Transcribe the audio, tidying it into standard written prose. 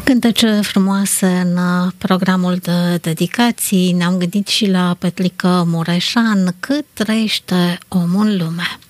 Cântece frumoase în programul de dedicații. Ne-am gândit și la Petrică Mureșan, cât trăiește omul în lume.